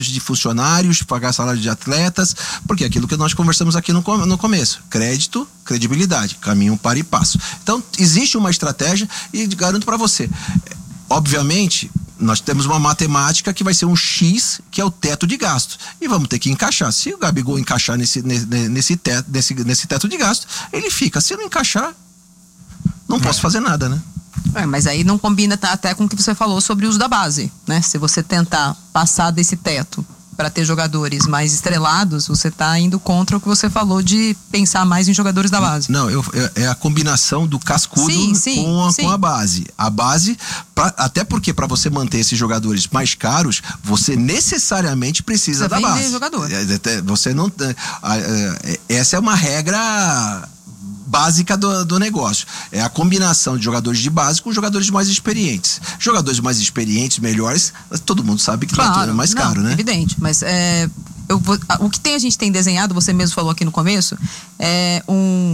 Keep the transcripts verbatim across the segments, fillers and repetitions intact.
de funcionários, pagar salário de atletas, porque é aquilo que nós conversamos aqui no, no começo, crédito, credibilidade, caminho para e passo. Então existe uma estratégia e garanto para você, obviamente nós temos uma matemática que vai ser um X, que é o teto de gasto, e vamos ter que encaixar. Se o Gabigol encaixar nesse, nesse, teto, nesse, nesse teto de gasto, ele fica. Se não encaixar, não posso é. fazer nada, né? É, mas aí não combina até com o que você falou sobre o uso da base, né? Se você tentar passar desse teto para ter jogadores mais estrelados, você está indo contra o que você falou de pensar mais em jogadores da base. Não, eu, é a combinação do cascudo sim, sim, com, a, sim. com a base. A base, pra, até porque para você manter esses jogadores mais caros, você necessariamente precisa você da base. Jogador. Você não, essa é uma regra básica do, do negócio. É a combinação de jogadores de base com jogadores mais experientes. Jogadores mais experientes, melhores, todo mundo sabe que claro, é mais caro, não, né? Evidente, mas é, eu vou, o que tem, a gente tem desenhado, você mesmo falou aqui no começo, é um,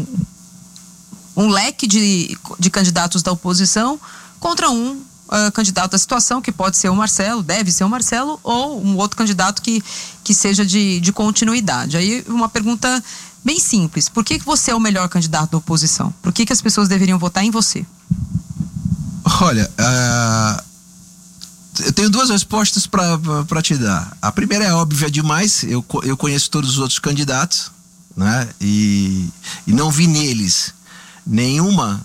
um leque de, de candidatos da oposição contra um uh, candidato da situação, que pode ser o Marcelo, deve ser o Marcelo, ou um outro candidato que, que seja de, de continuidade. Aí uma pergunta bem simples: por que, que você é o melhor candidato da oposição? Por que, que as pessoas deveriam votar em você? Olha, uh, eu tenho duas respostas para te dar. A primeira é óbvia demais, eu, eu conheço todos os outros candidatos, né? E, e não vi neles nenhuma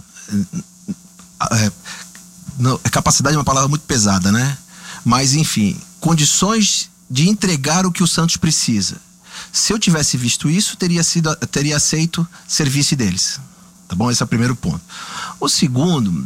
é, não, capacidade é uma palavra muito pesada, né? Mas enfim, condições de entregar o que o Santos precisa. Se eu tivesse visto isso, teria sido, teria aceito serviço deles. Tá bom? Esse é o primeiro ponto. O segundo,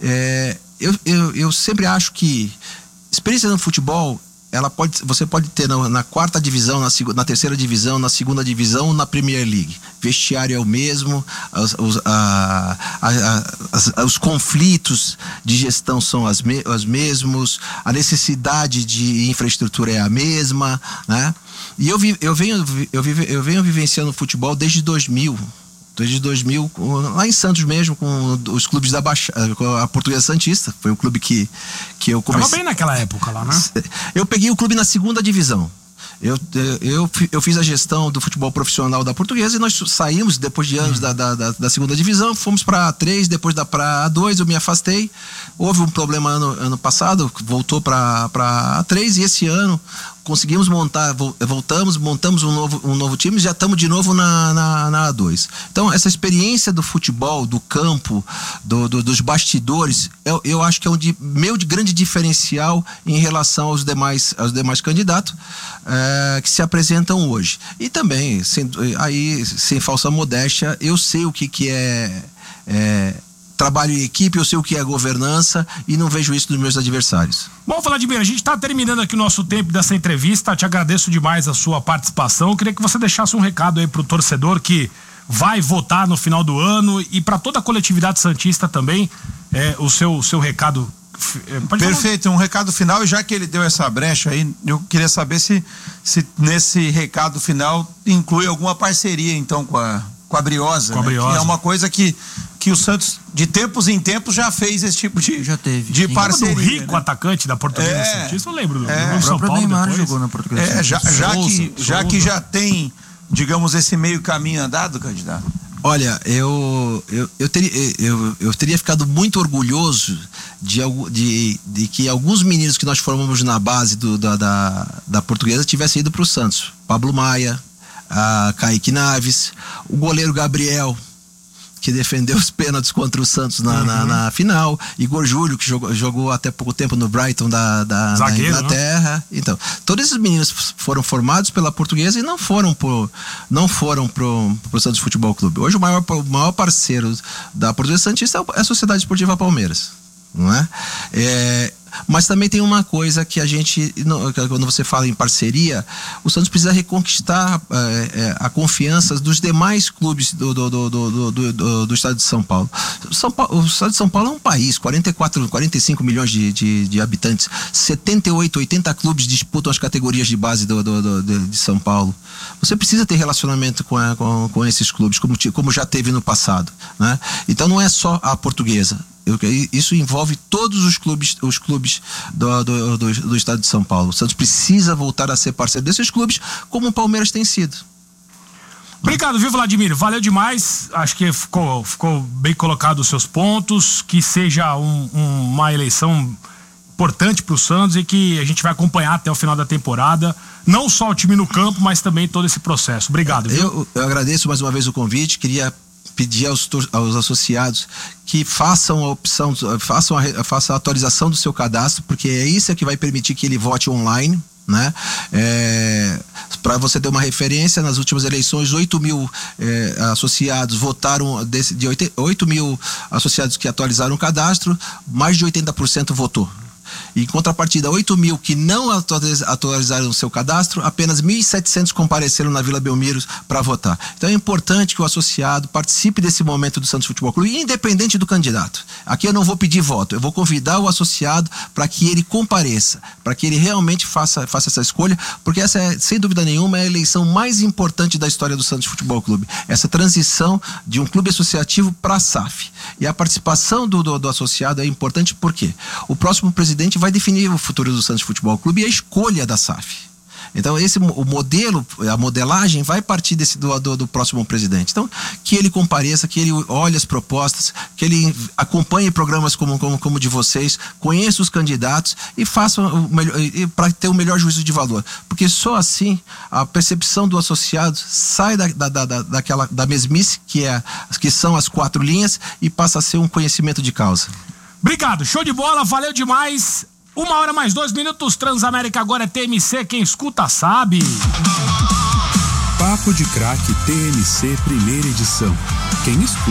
é, eu, eu, eu sempre acho que experiência no futebol, ela pode, você pode ter na, na quarta divisão, na, na terceira divisão, na segunda divisão, na Premier League. Vestiário é o mesmo, os, os, a, a, a, os conflitos de gestão são as me, os mesmos, a necessidade de infraestrutura é a mesma, né? E eu, vi, eu, venho, eu, vive, eu venho vivenciando futebol desde dois mil. Desde dois mil, lá em Santos mesmo, com os clubes da Baixada, com a Portuguesa Santista. Foi o clube que, que eu comecei. Tava bem naquela época lá, né? Eu peguei o clube na segunda divisão. Eu, eu, eu fiz a gestão do futebol profissional da Portuguesa e nós saímos depois de anos hum. da, da, da segunda divisão, fomos para A três, depois da para A dois, eu me afastei. Houve um problema ano, ano passado, voltou para A três, e esse ano conseguimos montar, voltamos, montamos um novo, um novo time e já estamos de novo na, na, na A dois. Então, essa experiência do futebol, do campo, do, do, dos bastidores, eu, eu acho que é um de, meu de grande diferencial em relação aos demais, aos demais candidatos é, que se apresentam hoje. E também, sem, aí, sem falsa modéstia, eu sei o que, que é, é trabalho em equipe, eu sei o que é governança e não vejo isso dos meus adversários. Bom, Vladimir, a gente está terminando aqui o nosso tempo dessa entrevista. Te agradeço demais a sua participação. Eu queria que você deixasse um recado aí pro torcedor que vai votar no final do ano e para toda a coletividade santista também, é, o seu, seu recado. É, perfeito, falar? Um recado final, e já que ele deu essa brecha aí, eu queria saber se, se nesse recado final inclui alguma parceria então com a, com a Briosa, com a né? Briosa. Que é uma coisa que que o Santos, de tempos em tempos, já fez esse tipo de, já teve, de parceria. O rico, né? atacante da Portuguesa é, Santista, eu lembro do, é, do São Paulo Neymar depois. jogou na Portuguesa é, já, já, Souza, que, já Souza. que já tem, digamos, esse meio caminho andado, candidato. Olha, eu, eu, eu, teria, eu, eu teria ficado muito orgulhoso de, de, de que alguns meninos que nós formamos na base do, da, da, da Portuguesa tivessem ido para o Santos. Pablo Maia, a Kaique Naves, o goleiro Gabriel, que defendeu os pênaltis contra o Santos na, uhum. na, na final, Igor Júlio, que jogou, jogou até pouco tempo no Brighton da, da, da Inglaterra. Né? Então, todos esses meninos foram formados pela Portuguesa e não foram pro, não foram pro, pro Santos Futebol Clube. Hoje o maior, o maior parceiro da Portuguesa Santista é a Sociedade Esportiva Palmeiras, não é? É, mas também tem uma coisa que a gente, quando você fala em parceria, o Santos precisa reconquistar é, a confiança dos demais clubes do, do, do, do, do, do, do estado de São Paulo. São Paulo. O estado de São Paulo é um país, quarenta e quatro, quarenta e cinco milhões de, de, de habitantes, setenta e oito, oitenta clubes disputam as categorias de base do, do, do, de, de São Paulo. Você precisa ter relacionamento com, a, com, com esses clubes, como, como já teve no passado, né? Então não é só a Portuguesa. Eu, isso envolve todos os clubes, os clubes do, do, do, do estado de São Paulo. O Santos precisa voltar a ser parceiro desses clubes, como o Palmeiras tem sido. Obrigado, viu, Vladimir? Valeu demais. Acho que ficou, ficou bem colocado os seus pontos. Que seja um, um, uma eleição importante para o Santos e que a gente vai acompanhar até o final da temporada. Não só o time no campo, mas também todo esse processo. Obrigado, viu? Eu, eu agradeço mais uma vez o convite. Queria pedir aos, aos associados que façam a opção, façam a, façam a atualização do seu cadastro, porque é isso que vai permitir que ele vote online. Né? É, para você ter uma referência, nas últimas eleições oito mil é, associados votaram, desse, de oito mil associados que atualizaram o cadastro, mais de oitenta por cento votou. Em contrapartida, oito mil que não atualizaram o seu cadastro, apenas mil e setecentos compareceram na Vila Belmiro para votar. Então é importante que o associado participe desse momento do Santos Futebol Clube, independente do candidato. Aqui eu não vou pedir voto, eu vou convidar o associado para que ele compareça, para que ele realmente faça, faça essa escolha, porque essa é, sem dúvida nenhuma, é a eleição mais importante da história do Santos Futebol Clube. Essa transição de um clube associativo para a S A F. E a participação do, do, do associado é importante porque o próximo presidente vai definir o futuro do Santos Futebol Clube e a escolha da S A F. Então esse o modelo, a modelagem vai partir desse do, do, do próximo presidente. Então que ele compareça, que ele olhe as propostas, que ele acompanhe programas como como como de vocês, conheça os candidatos e faça o melhor, para ter o melhor juízo de valor, porque só assim a percepção do associado sai da, da, da, daquela da mesmice que é que são as quatro linhas e passa a ser um conhecimento de causa. Obrigado, show de bola, valeu demais. Uma hora mais dois minutos, Transamérica agora é T M C, quem escuta sabe. Papo de Craque T M C, primeira edição. Quem escuta